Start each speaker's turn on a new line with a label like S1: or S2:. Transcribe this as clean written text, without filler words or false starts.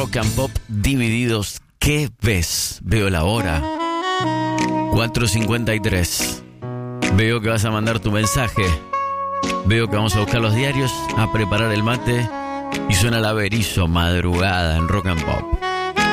S1: Rock and Pop divididos. ¿Qué ves? Veo la hora. 4:53. Veo que vas a mandar tu mensaje. Veo que vamos a buscar los diarios, a preparar el mate. Y suena el Averizo, madrugada en Rock and Pop.